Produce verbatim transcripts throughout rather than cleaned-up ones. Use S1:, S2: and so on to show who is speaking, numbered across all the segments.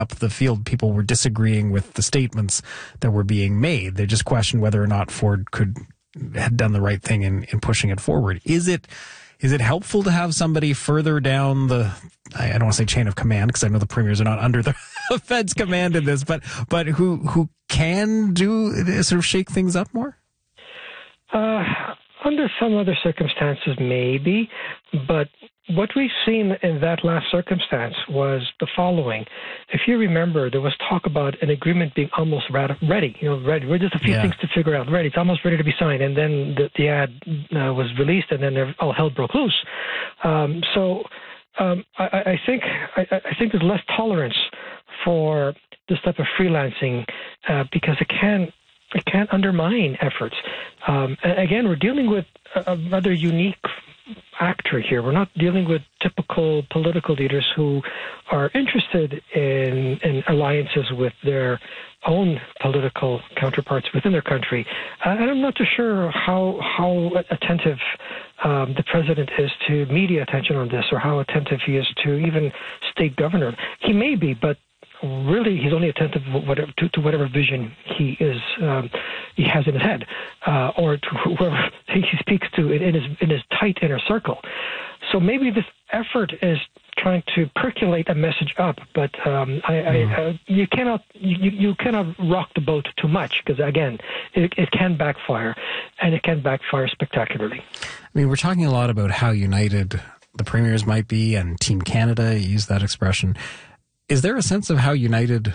S1: up the field, people were disagreeing with the statements that were being made. They just questioned whether or not Ford could had done the right thing in, in pushing it forward. Is it is it helpful to have somebody further down the, I don't want to say chain of command, because I know the premiers are not under the Fed's command in this, but but who who can do sort of shake things up more?
S2: Uh, under some other circumstances, maybe, but what we've seen in that last circumstance was the following. If you remember, there was talk about an agreement being almost ready. You know, ready. We're just a few yeah. things to figure out. Ready. It's almost ready to be signed. And then the, the ad uh, was released, and then all hell broke loose. Um, so um, I, I think I, I think there's less tolerance for this type of freelancing uh, because it can it can undermine efforts. Um, and again, we're dealing with a, a rather unique actor here. We're not dealing with typical political leaders who are interested in, in alliances with their own political counterparts within their country. Uh, and I'm not too sure how how attentive um, the president is to media attention on this, or how attentive he is to even state governor. He may be, but really he's only attentive whatever, to, to whatever vision he is um, he has in his head, uh, or to whoever he speaks to in his in his tight inner circle. So maybe this effort is trying to percolate a message up, but um, I, mm. I, uh, you cannot you, you cannot rock the boat too much, because again, it, it can backfire, and it can backfire spectacularly.
S1: I mean, we're talking a lot about how united the premiers might be, and Team Canada, you use that expression. Is there a sense of how united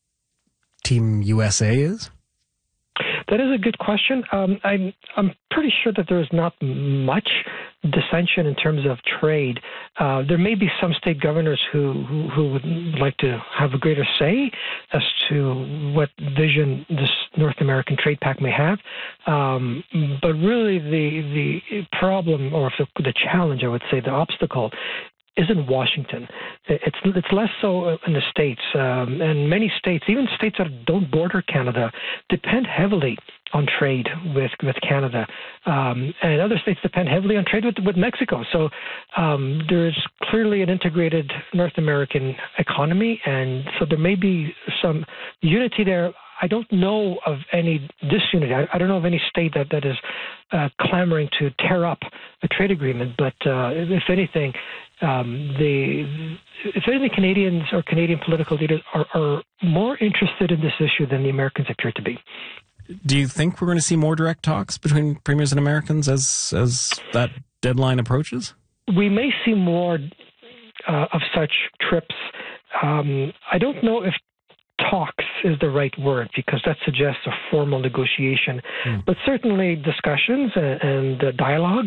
S1: Team U S A is?
S2: That is a good question. Um, I'm I'm pretty sure that there is not much dissension in terms of trade. Uh, there may be some state governors who, who who would like to have a greater say as to what vision this North American trade pact may have. Um, but really, the the problem, or the, the challenge, I would say, the obstacle, is in Washington. It's it's less so in the states, um, and many states, even states that don't border Canada, depend heavily on trade with with Canada, um, and other states depend heavily on trade with with Mexico. So um, there's clearly an integrated North American economy, and so there may be some unity there. I don't know of any disunity. I, I don't know of any state that, that is uh, clamoring to tear up a trade agreement. But uh, if anything, um, the if anything, Canadians or Canadian political leaders are, are more interested in this issue than the Americans appear to be.
S1: Do you think we're going to see more direct talks between premiers and Americans as as that deadline approaches? We may see more uh, of such trips. Um, I don't know if talks is the right word, because that suggests a formal negotiation, mm. but certainly discussions and, and uh, dialogue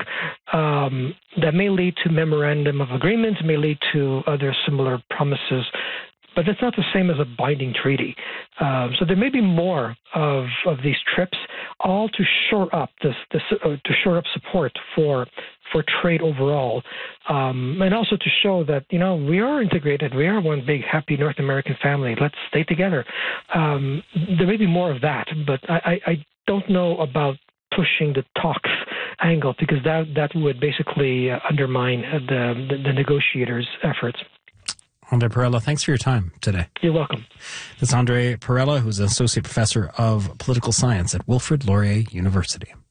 S1: um, that may lead to memorandum of agreements, may lead to other similar promises, but it's not the same as a binding treaty. Um, so there may be more of, of these trips, all to shore up this, this uh, to shore up support for for trade overall, um, and also to show that, you know, we are integrated, we are one big happy North American family. Let's stay together. Um, there may be more of that, but I, I, I don't know about pushing the talks angle, because that that would basically uh, undermine the, the the negotiators' efforts. Andre Perella, thanks for your time today.
S2: You're welcome.
S1: That's Andre Perella, who's an associate professor of political science at Wilfrid Laurier University.